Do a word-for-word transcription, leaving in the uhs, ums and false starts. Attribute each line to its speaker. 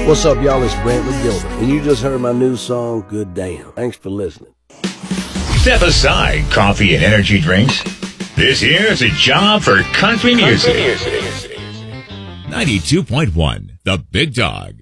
Speaker 1: What's up, y'all? It's Brantley Gilbert, and you just heard my new song, Good Damn. Thanks for listening.
Speaker 2: Step aside, coffee and energy drinks. This here is a job for country music.
Speaker 3: ninety-two point one, The Big Dog.